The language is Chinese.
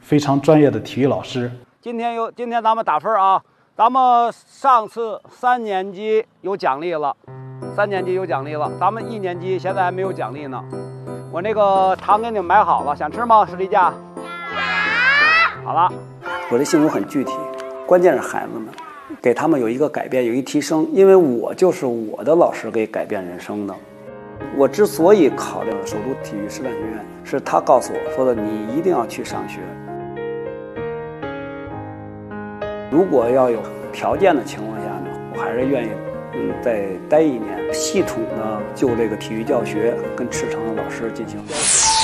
非常专业的体育老师。 今天咱们打分啊，咱们上次3年级有奖励了，3年级有奖励了，咱们1年级现在还没有奖励呢。我那个糖给你们买好了，想吃吗？士力架？好了， 我的性格很具体，关键是孩子们，给他们有一个改变，有一提升。因为我就是我的老师给改变人生的。我之所以考虑首都体育师范学院，是他告诉我说的，你一定要去上学。如果要有条件的情况下呢，我还是愿意再待1年，系统的就这个体育教学跟赤诚的老师进行。